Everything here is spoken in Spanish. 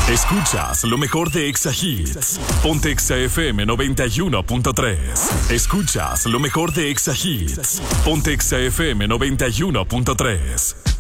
Escuchas lo mejor de Exa Hits. Ponte Exa FM 91.3. Escuchas lo mejor de Exa Hits. Ponte Exa FM 91.3.